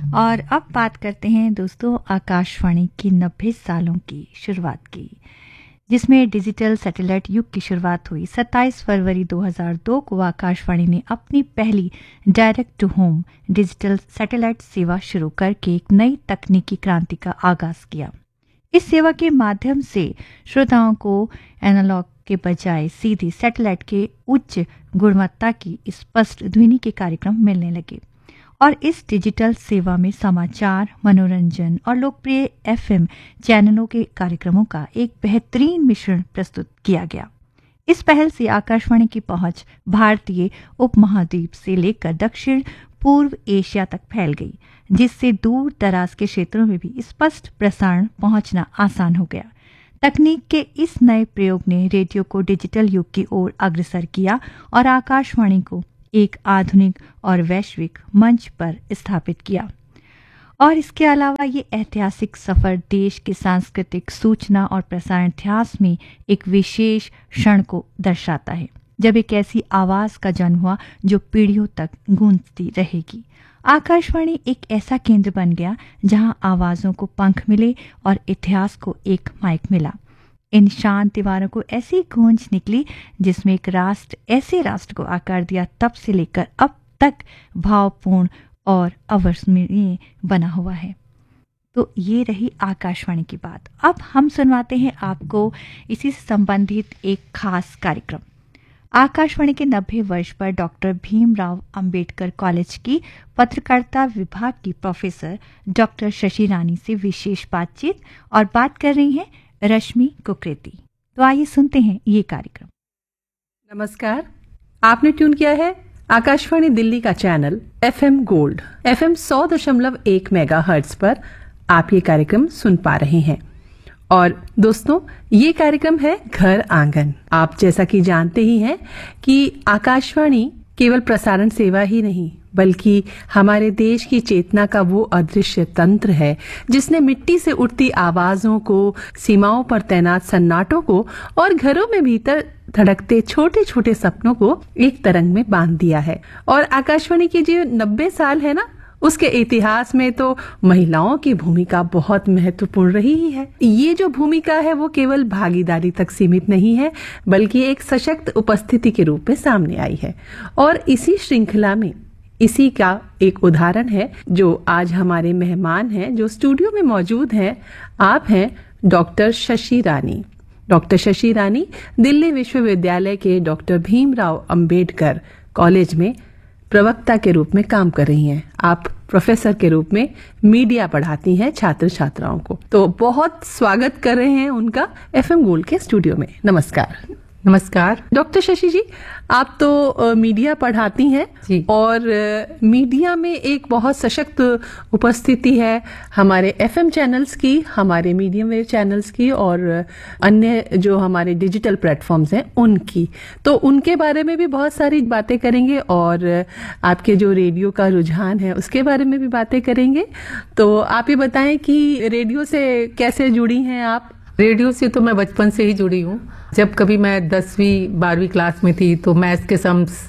और अब बात करते हैं दोस्तों आकाशवाणी की 90 सालों की शुरुआत की, जिसमें डिजिटल सैटेलाइट युग की शुरुआत हुई। 27 फरवरी 2002 को आकाशवाणी ने अपनी पहली direct to home digital satellite सेवा शुरू करके एक नई तकनीकी क्रांति का आगाज किया। इस सेवा के माध्यम से श्रोताओं को एनालॉग के बजाय सीधे सैटेलाइट के उच्च गुणवत्ता की स्पष्ट ध्वनि के कार्यक्रम मिलने लगे और इस डिजिटल सेवा में समाचार, मनोरंजन और लोकप्रिय एफएम चैनलों के कार्यक्रमों का एक बेहतरीन मिश्रण प्रस्तुत किया गया। इस पहल से आकाशवाणी की पहुंच भारतीय उपमहाद्वीप से लेकर दक्षिण पूर्व एशिया तक फैल गई, जिससे दूर दराज के क्षेत्रों में भी स्पष्ट प्रसारण पहुंचना आसान हो गया। तकनीक के इस नए प्रयोग ने रेडियो को डिजिटल युग की ओर अग्रसर किया और आकाशवाणी को एक आधुनिक और वैश्विक मंच पर स्थापित किया। और इसके अलावा ये ऐतिहासिक सफर देश के सांस्कृतिक, सूचना और प्रसारण इतिहास में एक विशेष क्षण को दर्शाता है, जब एक ऐसी आवाज का जन्म हुआ जो पीढ़ियों तक गूंजती रहेगी। आकाशवाणी एक ऐसा केंद्र बन गया जहां आवाजों को पंख मिले और इतिहास को एक माइक मिला। इन शांत दीवारों को ऐसी गूंज निकली जिसमें एक राष्ट्र ऐसे राष्ट्र को आकार दिया, तब से लेकर अब तक भावपूर्ण और अविस्मरणीय बना हुआ है। तो ये रही आकाशवाणी की बात। अब हम सुनवाते हैं आपको इसी से संबंधित एक खास कार्यक्रम। आकाशवाणी के 90 वर्ष पर डॉक्टर भीमराव अंबेडकर कॉलेज की पत्रकारिता विभाग की प्रोफेसर डॉक्टर शशि रानी से विशेष बातचीत, और बात कर रही हैं रश्मि कुकरेती। तो आइए सुनते हैं ये कार्यक्रम। नमस्कार, आपने ट्यून किया है आकाशवाणी दिल्ली का channel FM gold, FM 100.1 megahertz पर आप ये कार्यक्रम सुन पा रहे हैं। और दोस्तों, ये कार्यक्रम है घर आंगन। आप जैसा कि जानते ही हैं कि आकाशवाणी केवल प्रसारण सेवा ही नहीं, बल्कि हमारे देश की चेतना का वो अदृश्य तंत्र है जिसने मिट्टी से उठती आवाजों को, सीमाओं पर तैनात सन्नाटों को और घरों में भीतर धड़कते छोटे छोटे सपनों को एक तरंग में बांध दिया है। और आकाशवाणी के जो 90 साल है ना, उसके इतिहास में तो महिलाओं की भूमिका बहुत महत्वपूर्ण रही ही है। ये जो भूमिका है वो केवल भागीदारी तक सीमित नहीं है, बल्कि एक सशक्त उपस्थिति के रूप में सामने आई है। और इसी श्रृंखला में इसी का एक उदाहरण है जो आज हमारे मेहमान हैं, जो स्टूडियो में मौजूद हैं। आप हैं डॉक्टर शशि रानी। डॉक्टर शशि रानी दिल्ली विश्वविद्यालय के डॉक्टर भीमराव अंबेडकर कॉलेज में प्रवक्ता के रूप में काम कर रही हैं। आप प्रोफेसर के रूप में मीडिया पढ़ाती हैं छात्र छात्राओं को। तो बहुत स्वागत कर रहे हैं उनका एफएम गोल्ड के स्टूडियो में। नमस्कार। नमस्कार डॉक्टर शशि जी, आप तो मीडिया पढ़ाती हैं जी। और मीडिया में एक बहुत सशक्त उपस्थिति है हमारे एफएम चैनल्स की, हमारे मीडियम वेव चैनल्स की और अन्य जो हमारे डिजिटल प्लेटफॉर्म्स हैं उनकी। तो उनके बारे में भी बहुत सारी बातें करेंगे और आपके जो रेडियो का रुझान है उसके बारे में भी बातें करेंगे। तो आप ये बताएं कि रेडियो से कैसे जुड़ी हैं आप? रेडियो से तो मैं बचपन से ही जुड़ी हूँ। जब कभी मैं 10वीं 12वीं क्लास में थी तो मैथ्स के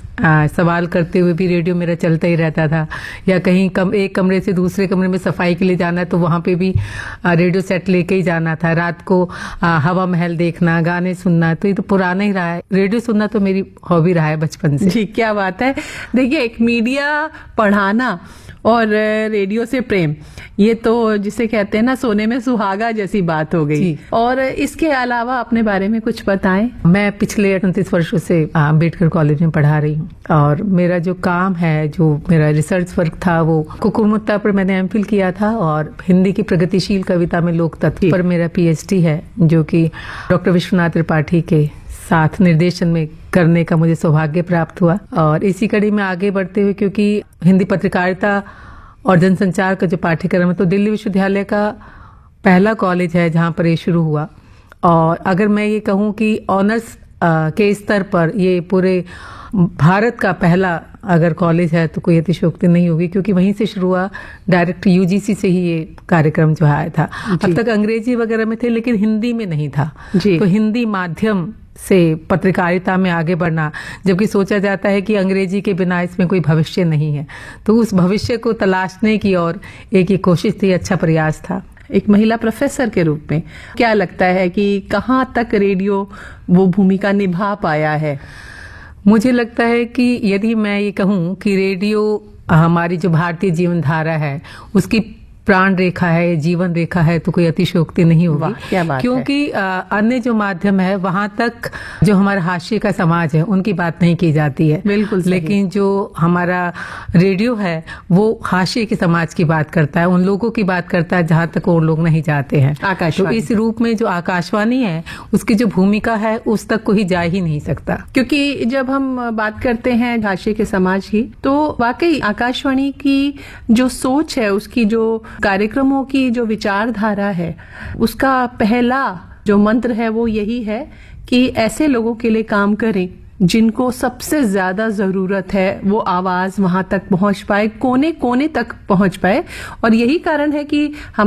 सवाल करते हुए भी रेडियो मेरा चलता ही रहता था, या कहीं एक कमरे से दूसरे कमरे में सफाई के लिए जाना है तो वहां पे भी रेडियो सेट लेके ही जाना था। रात को हवा महल देखना, गाने सुनना, तो ये तो पुराना ही रहा है। रेडियो सुनना तो मेरी हॉबी रहा है बचपन से। जी, क्या बात है। देखिए, एक मीडिया पढ़ाना और रेडियो से प्रेम, ये तो जिसे कहते हैं ना सोने में सुहागा जैसी बात हो गई। और इसके अलावा अपने बारे में कुछ बताएं। मैं पिछले 38 वर्षों से अंबेडकर कॉलेज में पढ़ा रही हूँ और मेरा जो काम है, जो मेरा रिसर्च वर्क था, वो कुकुरमुत्ता पर मैंने एमफिल किया था और हिंदी की प्रगतिशील कविता में लोक तत्व पर मेरा पीएचडी है, जो कि डॉक्टर विश्वनाथ त्रिपाठी के साथ निर्देशन में करने का मुझे सौभाग्य प्राप्त हुआ। और इसी कड़ी में आगे बढ़ते हुए, क्योंकि हिंदी पत्रकारिता और जनसंचार का जो पाठ्यक्रम है तो दिल्ली विश्वविद्यालय का पहला कॉलेज है जहां पर ये शुरू हुआ। और अगर मैं ये कहूं कि ऑनर्स के स्तर पर ये पूरे भारत का पहला अगर कॉलेज है तो कोई अतिशयोक्ति नहीं होगी, क्योंकि वहीं से शुरू हुआ। डायरेक्ट यूजीसी से ही ये कार्यक्रम जो आया था। अब तक अंग्रेजी वगैरह में थे लेकिन हिंदी में नहीं था। तो हिंदी माध्यम से पत्रकारिता में आगे बढ़ना, जबकि सोचा जाता है कि अंग्रेजी के बिना इसमें कोई भविष्य नहीं है। तो उस भविष्य को तलाशने की और एक ये कोशिश थी, अच्छा प्रयास था। एक महिला प्रोफेसर के रूप में क्या लगता है कि कहाँ तक रेडियो वो भूमिका निभा पाया है? मुझे लगता है कि यदि मैं ये कहूँ कि रेडियो हमारी जो भारतीय जीवन धारा है उसकी प्राण रेखा है, जीवन रेखा है, तो कोई अतिशयोक्ति नहीं होगी। क्या बात क्योंकि अन्य जो माध्यम है वहां तक जो हमारा हाशिए का समाज है उनकी बात नहीं की जाती है। बिल्कुल सही। लेकिन जो हमारा रेडियो है वो हाशिए के समाज की बात करता है, उन लोगों की बात करता है जहां तक वो लोग नहीं जाते हैं। तो इस रूप में जो आकाशवाणी है उसकी जो भूमिका है उस तक कोई जा ही नहीं सकता। क्योंकि जब हम बात करते हैं हाशिए के समाज की, तो वाकई आकाशवाणी की जो सोच है, उसकी जो कार्यक्रमों की जो विचारधारा है, उसका पहला जो मंत्र है वो यही है कि ऐसे लोगों के लिए काम करें जिनको सबसे ज्यादा जरूरत है, वो आवाज वहां तक पहुंच पाए, कोने कोने तक पहुंच पाए। और यही कारण है कि हम